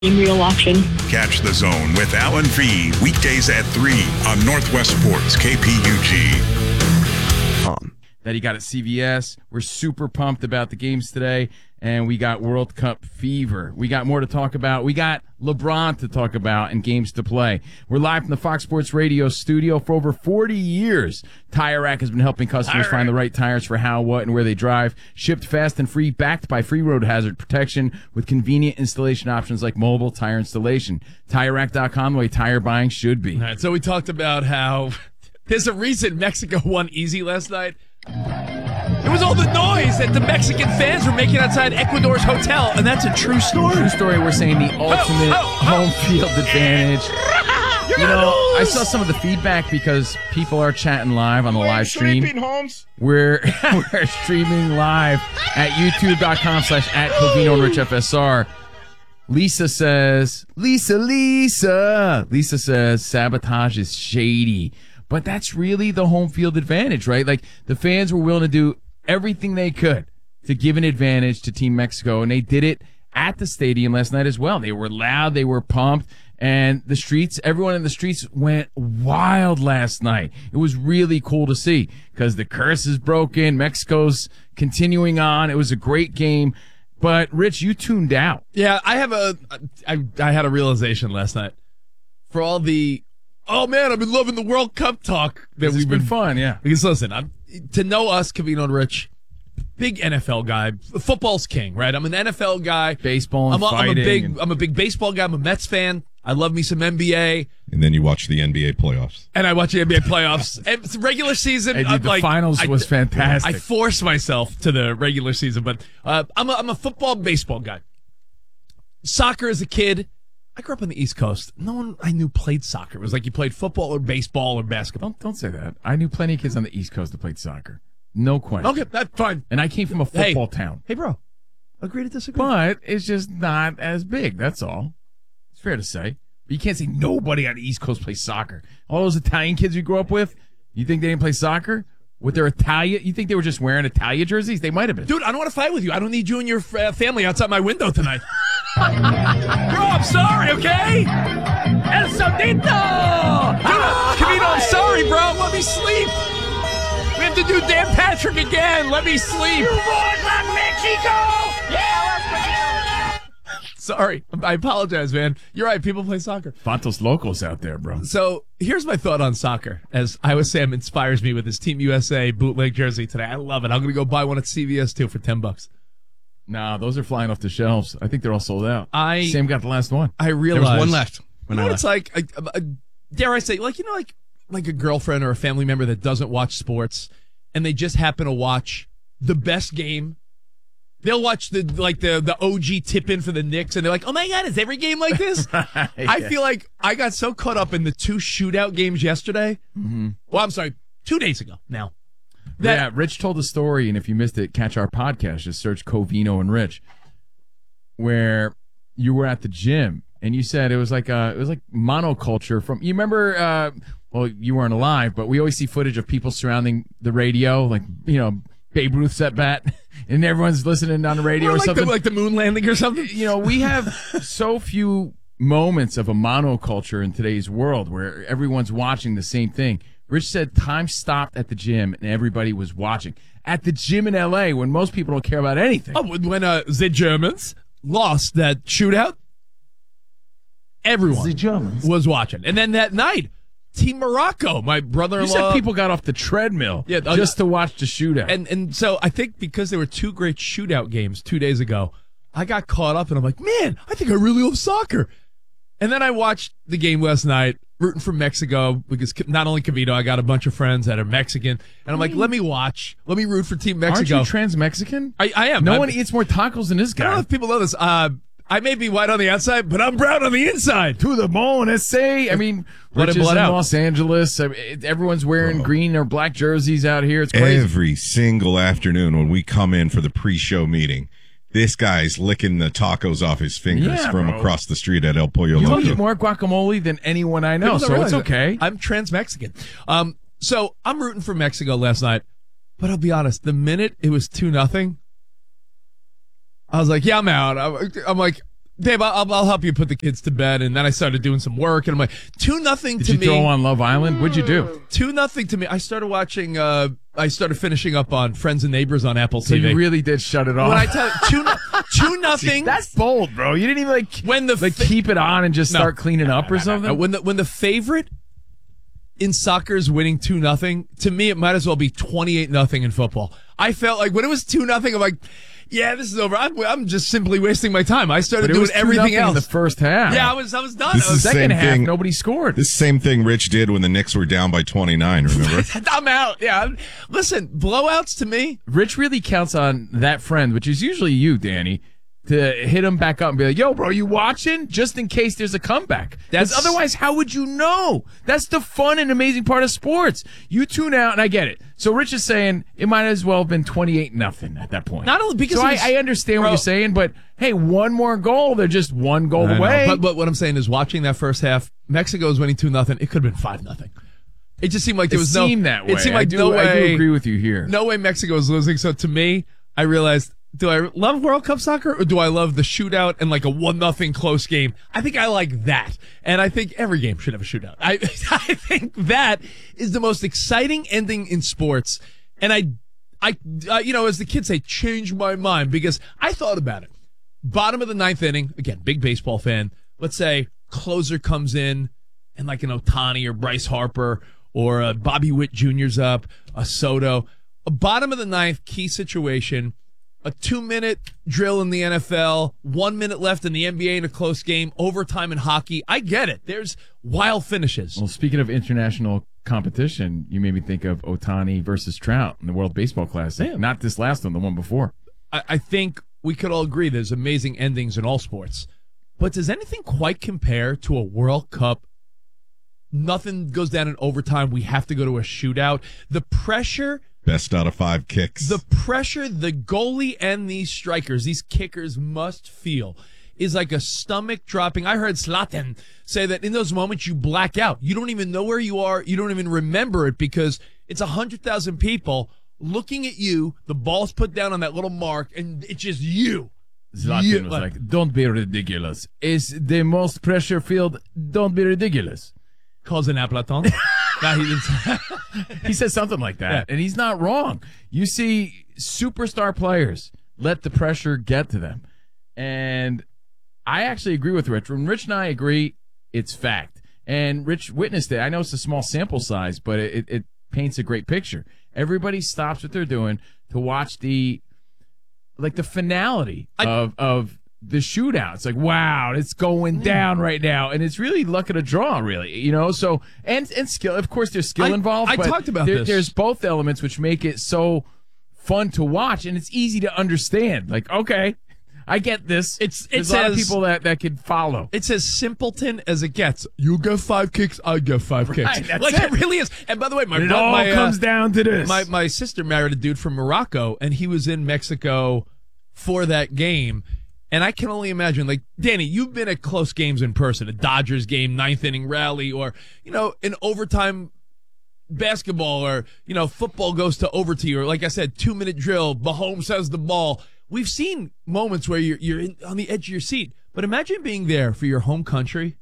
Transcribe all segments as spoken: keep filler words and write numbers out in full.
In real auction. Catch The Zone with Alan V. Weekdays at three on Northwest Sports, K P U G. Um, that he got at C V S. We're super pumped about the games today, and we got World Cup fever. We got more to talk about. We got LeBron to talk about and games to play. We're live from the Fox Sports Radio studio. For over forty years, Tire Rack has been helping customers find the right tires for how, what, and where they drive. Shipped fast and free, backed by free road hazard protection with convenient installation options like mobile tire installation. Tire Rack dot com, the way tire buying should be. All right, so we talked about how there's a reason Mexico won easy last night. It was all the noise that the Mexican fans were making outside Ecuador's hotel, and that's a true story. True story. We're saying the ultimate oh, oh, oh. home field advantage. You know, I saw some of the feedback because people are chatting live on the live stream. Sleeping, Holmes? We're we're streaming live at youtube dot com slash at Covino and Rich F S R. Lisa says, Lisa, Lisa. Lisa says sabotage is shady. But that's really the home field advantage, right? Like, the fans were willing to do everything they could to give an advantage to Team Mexico, and they did it at the stadium last night as well. They were loud, they were pumped, and the streets, everyone in the streets went wild last night. It was really cool to see because the curse is broken. Mexico's continuing on. It was a great game. But, Rich, you tuned out. Yeah, I have a, I, I had a realization last night. For all the, oh man, I've been loving the World Cup talk that It's we've been been fun, yeah. Because listen, I'm, to know us, Covino and Rich, big N F L guy, football's king, right? I'm an N F L guy, Baseball and I'm a, I'm a fighting big, and- I'm a big baseball guy. I'm a Mets fan. I love me some N B A, And then you watch the N B A playoffs. and I watch the N B A playoffs. And it's regular season, Hey, dude, I'm the like, finals I- was fantastic. I force myself to the regular season, but uh, I'm a, I'm a football baseball guy. Soccer as a kid, I grew up on the East Coast. No one I knew played soccer. It was like you played football or baseball or basketball. Don't don't say that. I knew plenty of kids on the East Coast that played soccer. No question. Okay, that's fine. And I came from a Hey. football town. Hey, bro, agree to disagree. But it's just not as big. That's all. It's fair to say. But you can't say nobody on the East Coast plays soccer. All those Italian kids we grew up with, you think they didn't play soccer? With their Italia, you think they were just wearing Italia jerseys? They might have been. Dude, I don't want to fight with you. I don't need you and your uh, family outside my window tonight. Bro, I'm sorry, okay? El Sodito! Dude, Covino, I'm sorry, bro. Let me sleep. We have to do Dan Patrick again. Let me sleep. You boys like Mexico! Yeah, Sorry. I apologize, man. You're right. People play soccer. Fantos Locos out there, bro. So here's my thought on soccer. As Iowa Sam inspires me with his Team U S A bootleg jersey today. I love it. I'm going to go buy one at C V S too for ten bucks. Nah, those are flying off the shelves. I think they're all sold out. I Sam got the last one. I realized There was one left. You When know I what left. it's like? I, I, dare I say, like you know, like like a girlfriend or a family member that doesn't watch sports, and they just happen to watch the best game. They'll watch the like the the O G tip in for the Knicks, and they're like, "Oh my God, is every game like this?" I Yeah. feel like I got so caught up in the two shootout games yesterday. Mm-hmm. Well, I'm sorry, two days ago now. That, yeah, Rich told a story, and if you missed it, catch our podcast. Just search Covino and Rich, where you were at the gym, and you said it was like uh it was like monoculture from. You remember? Uh, well, you weren't alive, but we always see footage of people surrounding the radio, like you know Babe Ruth's at bat, and everyone's listening on the radio or or like something. the, like the moon landing or something. You know, we have so few moments of a monoculture in today's world where everyone's watching the same thing. Rich said time stopped at the gym and everybody was watching. At the gym in L A when most people don't care about anything. Oh, when uh, the Germans lost that shootout, everyone The Germans. was watching. And then that night, Team Morocco, my You brother-in-law. said people got off the treadmill Yeah, uh, just to watch the shootout. And and so I think because there were two great shootout games two days ago, I got caught up and I'm like, man, I think I really love soccer. And then I watched the game last night, rooting for Mexico, because not only Covino, I got a bunch of friends that are Mexican. And I'm like, let me watch. Let me root for Team Mexico. Aren't you trans-Mexican? I, I am. No I'm- one eats more tacos than this I don't know guy. if people know this. Uh, I may be white on the outside, but I'm brown on the inside. To the bone, S A. I mean, Blood Rich in, is blood in out. Los Angeles. I mean, it- everyone's wearing green or black jerseys out here. It's crazy. Every single afternoon when we come in for the pre-show meeting, this guy's licking the tacos off his fingers Yeah, from bro. across the street at El Pollo You Loco. eat more guacamole than anyone I know, People don't so it's realize okay. it. I'm trans-Mexican. Um, so I'm rooting for Mexico last night, but I'll be honest, the minute it was two nothing, I was like, yeah, I'm out. I'm, I'm like, Dave, I'll, I'll help you put the kids to bed, and then I started doing some work, and I'm like, two nothing to Did you me. throw on Love Island? What'd you do? Two nothing to me. I started watching. Uh, I started finishing up on Friends and Neighbors on Apple So T V. you really did shut it off. When I tell you, two, no- two nothing. That's bold, bro. You didn't even like when the like fa- keep it on and just No. start cleaning up or Uh, something. when the when the favorite in soccer is winning two nothing, to me it might as well be twenty eight nothing in football. I felt like when it was two nothing, I'm like, yeah, this is over. I'm, I'm just simply wasting my time. I started But it doing was everything else in the first half. Yeah, I was I was done. This I was is the Second same half, thing. nobody scored. This same thing Rich did when the Knicks were down by twenty-nine, remember? I'm out. Yeah. I'm- Listen, blowouts to me. Rich really counts on that friend, which is usually you, Danny, to hit him back up and be like, yo, bro, you watching? Just in case there's a comeback. Because That's- otherwise, how would you know? That's the fun and amazing part of sports. You tune out, and I get it. So Rich is saying it might as well have been twenty-eight nothing at that point. Not only because so it I, was- I understand Bro. what you're saying, but hey, one more goal, they're just one goal I know. away. But, but what I'm saying is, watching that first half, Mexico was winning two nothing. It could have been five nothing. It just seemed like there it was no. seemed that way. It seemed like I do, no way. I do agree with you here. No way Mexico was losing. So to me, I realized, do I love World Cup soccer or do I love the shootout and like a one nothing close game? I think I like that. And I think every game should have a shootout. I, I think that is the most exciting ending in sports. And I, I, uh, you know, as the kids say, changed my mind because I thought about it. Bottom of the ninth inning, again, big baseball fan. Let's say closer comes in and like an Ohtani or Bryce Harper or uh, Bobby Witt Junior's up, a Soto. A bottom of the ninth, key situation, a two-minute drill in the N F L, one minute left in the N B A in a close game, overtime in hockey. I get it. There's wild finishes. Well, speaking of international competition, you made me think of Ohtani versus Trout in the World Baseball Classic. Yeah. Not this last one, the one before. I, I think we could all agree there's amazing endings in all sports. But does anything quite compare to a World Cup? Nothing goes down in overtime. We have to go to a shootout. The pressure, Best out of five kicks. the pressure the goalie and these strikers, these kickers must feel is like a stomach dropping. I heard Zlatan say that in those moments you black out. You don't even know where you are. You don't even remember it because it's one hundred thousand people looking at you. The ball's put down on that little mark, and it's just you. Zlatan You- was like, don't be ridiculous. It's the most pressure field. Don't be ridiculous. Calls an Platon. Nah, he didn't. He says something like that, Yeah. and he's not wrong. You see superstar players let the pressure get to them. And I actually agree with Rich. When Rich and I agree, it's fact. And Rich witnessed it. I know it's a small sample size, but it, it, it paints a great picture. Everybody stops what they're doing to watch the like the finality I- of of the shootout. It's like, wow, it's going down right now. And it's really luck of the draw, really. You know, so and and skill. Of course, there's skill I- involved. I but talked about there- this. There's both elements which make it so fun to watch, and it's easy to understand. Like, okay, I get this. It's- There's it's a lot of as- people that, that could follow. It's as simpleton as it gets. You get five kicks, I get five kicks. Right, that's like it. it really is. And by the way, my And it bro- all my, uh, comes down to this. my my sister married a dude from Morocco, and he was in Mexico for that game. And I can only imagine, like, Danny, you've been at close games in person, a Dodgers game, ninth inning rally, or, you know, an overtime basketball, or, you know, football goes to overtime, or, like I said, two minute drill, Mahomes has the ball. We've seen moments where you're, you're in, on the edge of your seat. But imagine being there for your home country,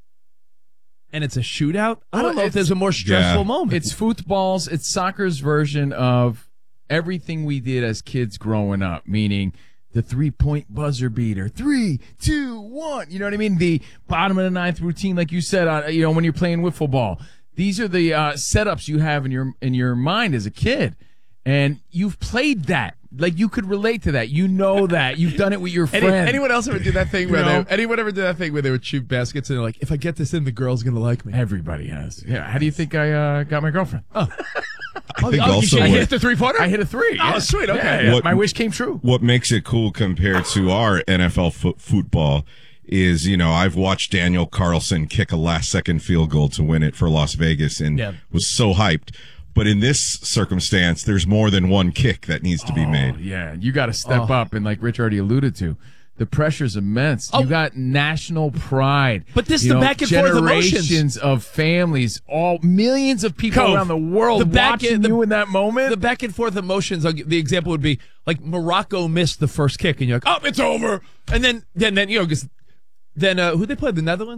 and it's a shootout. I Well, don't know if it's- there's a more stressful Yeah. moment. It's football's, it's soccer's version of everything we did as kids growing up, meaning the three-point buzzer beater. Three, two, one. You know what I mean? The bottom of the ninth routine, like you said, uh, you know, when you're playing wiffle ball. These are the uh, setups you have in your in your mind as a kid. And you've played that. Like, you could relate to that. You know that. You've done it with your Any, friend. anyone else ever do that thing where You know? they, anyone ever do that thing where they would shoot baskets and they're like, if I get this in, the girl's gonna like me. Everybody has. Yeah. How do you think I uh, got my girlfriend? I think Oh, also you what, hit the three pointer. I hit a three. Oh, yeah. sweet, okay. Yeah, yeah. What- My wish came true. what makes it cool compared to our N F L fo- football is, you know, I've watched Daniel Carlson kick a last second field goal to win it for Las Vegas and Yeah. was so hyped. But in this circumstance, there's more than one kick that needs to be Oh, made. yeah, you got to step Oh. up, and like Rich already alluded to, the pressure's immense. Oh. You got national pride. But this you the know, back and forth emotions. generations of families, all millions of people Cove, around the world the back watching and- the- you in that moment. The back and forth emotions. I'll give, the example would be like Morocco missed the first kick, and you're like, "Oh, it's over!" And then, then, then you know, because Then uh, who they play? The Netherlands?